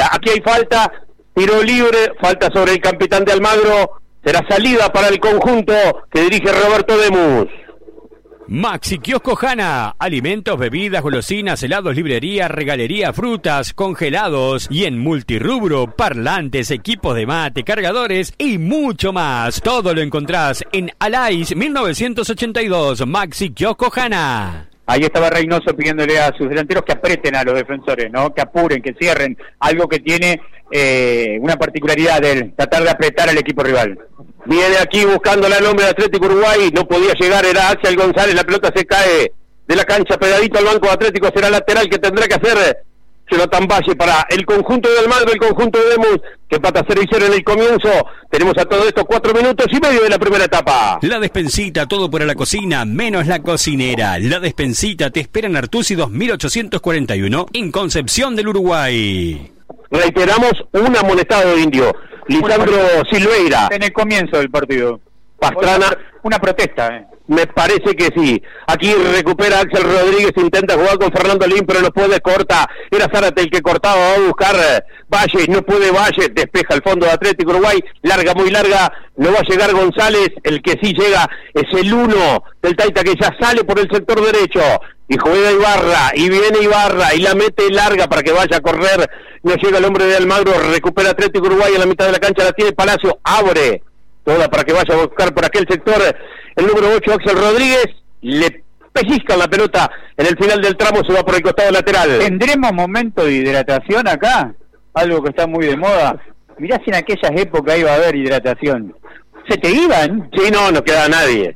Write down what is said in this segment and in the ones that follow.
falta, aquí hay falta, tiro libre, falta sobre el capitán de Almagro, será salida para el conjunto que dirige Roberto Demus. Maxi Kiosco Hanna, alimentos, bebidas, golosinas, helados, librería, regalería, frutas, congelados y en multirrubro, parlantes, equipos de mate, cargadores y mucho más. Todo lo encontrás en Alais 1982, Maxi Kiosco Hanna. Ahí estaba Reynoso pidiéndole a sus delanteros que aprieten a los defensores, ¿no? Que apuren, que cierren, algo que tiene una particularidad de tratar de apretar al equipo rival. Viene aquí buscándola el hombre de Atlético Uruguay, no podía llegar, era Axel González, la pelota se cae de la cancha pegadito al banco de Atlético, será lateral que tendrá que hacer Jonathan Valle para el conjunto de Almagro, el conjunto de Demus, que pata 0-0 en el comienzo. Tenemos a todo esto 4 minutos y medio de la primera etapa. La Despensita, todo para la cocina, menos la cocinera. La Despensita te espera en Artusi 2841, en Concepción del Uruguay. Reiteramos, un amonestado indio, Lisandro Silveira. En el comienzo del partido. Pastrana. Una protesta, Me parece que sí. Aquí recupera Axel Rodríguez, intenta jugar con Fernando Lin, pero no puede, corta. Era Zárate el que cortaba, va a buscar Valle, no puede Valle, despeja el fondo de Atlético Uruguay, larga, muy larga, no va a llegar González, el que sí llega es el 1 del Taita que ya sale por el sector derecho, y juega Ibarra, y viene Ibarra, y la mete larga para que vaya a correr, no llega el hombre de Almagro, recupera Atlético Uruguay en la mitad de la cancha, la tiene Palacio, abre toda para que vaya a buscar por aquel sector el número 8 Axel Rodríguez, le pellizcan la pelota en el final del tramo, se va por el costado lateral. ¿Tendremos momento de hidratación acá? Algo que está muy de moda. Mirá si en aquellas épocas iba a haber hidratación. ¿Se te iban? Sí, no queda nadie,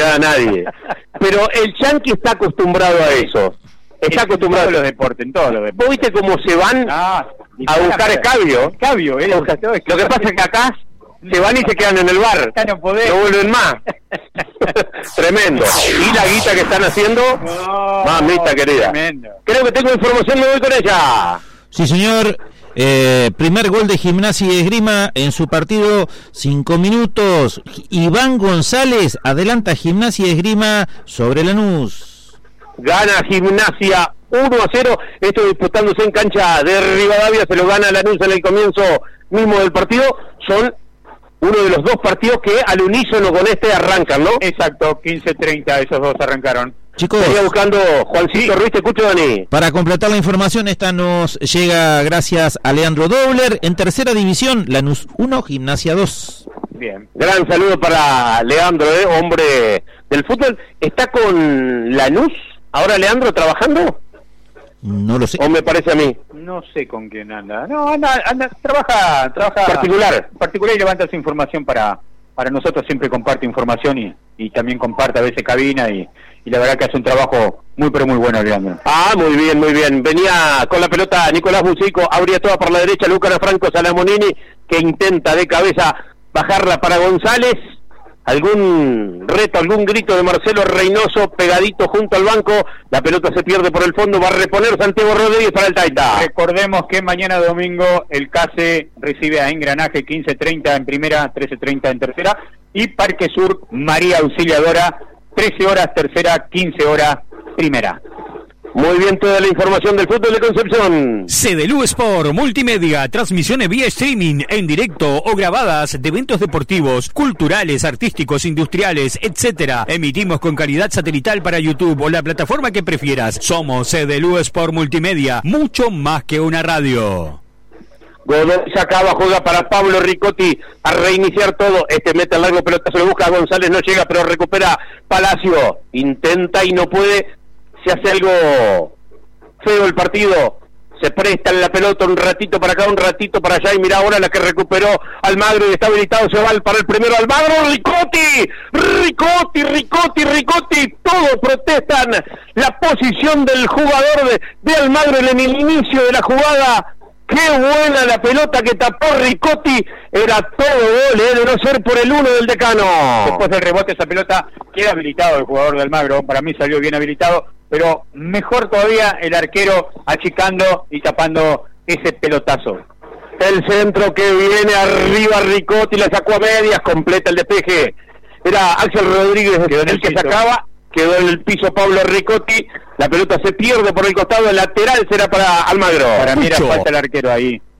pero el Yankee está acostumbrado a eso. Está acostumbrado en todos los deportes, ¿Vos viste cómo se van a buscar escabio? Lo que pasa es que acá se van y se quedan en el bar, no vuelven más. Tremendo. Y la guita que están haciendo, mamita querida. Tremendo. Creo que tengo información, me voy con ella. Sí, señor. Primer gol de Gimnasia y Esgrima en su partido, 5 minutos. Iván González adelanta Gimnasia y Esgrima sobre Lanús. Gana Gimnasia 1-0. Esto disputándose en cancha de Rivadavia, se lo gana Lanús en el comienzo mismo del partido. Son uno de los dos partidos que al unísono con este arrancan, ¿no? Exacto, 15-30 esos dos arrancaron. Chicos, estaría buscando Juancito Ruiz, te escucho, Dani. Para completar la información, esta nos llega gracias a Leandro Dobler. En tercera división, Lanús 1, Gimnasia 2. Bien. Gran saludo para Leandro, hombre del fútbol. ¿Está con Lanús ahora Leandro trabajando? No lo sé. ¿O me parece a mí? No sé con quién anda. No, anda, trabaja particular y levanta su información para nosotros, siempre comparte información y también comparte a veces cabina y la verdad que hace un trabajo muy pero muy bueno, Leandro. Muy bien. Venía con la pelota Nicolás Bucico, abría toda por la derecha Lucas Franco Salamonini, que intenta de cabeza bajarla para González. Algún reto, algún grito de Marcelo Reynoso pegadito junto al banco, la pelota se pierde por el fondo, va a reponer Santiago Rodríguez para el Taita. Recordemos que mañana domingo el CASE recibe a Engranaje 15:30 en primera, 13:30 en tercera, y Parque Sur María Auxiliadora 13 horas tercera, 15 horas primera. Muy bien, toda la información del fútbol de Concepción. CDLU Sport Multimedia, transmisiones vía streaming, en directo o grabadas de eventos deportivos, culturales, artísticos, industriales, etcétera. Emitimos con calidad satelital para YouTube o la plataforma que prefieras. Somos CDLU Sport Multimedia, mucho más que una radio. Godoy sacaba, juega para Pablo Ricotti a reiniciar todo. Mete el largo pelotazo, lo busca González, no llega, pero recupera Palacio. Intenta y no puede. Se hace algo feo el partido, se presta en la pelota un ratito para acá, un ratito para allá, y mira ahora la que recuperó Almagro y está habilitado, se va para el primero Almagro, Ricotti, todos protestan la posición del jugador de Almagro en el inicio de la jugada. Qué buena la pelota que tapó Ricotti, era todo gol, de no ser por el 1 del Decano. Después del rebote esa pelota queda habilitado el jugador de Almagro, para mí salió bien habilitado, pero mejor todavía el arquero achicando y tapando ese pelotazo. El centro que viene arriba, Ricotti la sacó a medias, completa el despeje. Era Axel Rodríguez el que sacaba, quedó en el piso Pablo Ricotti, la pelota se pierde por el costado, el lateral será para Almagro. Para mí era falta el arquero ahí.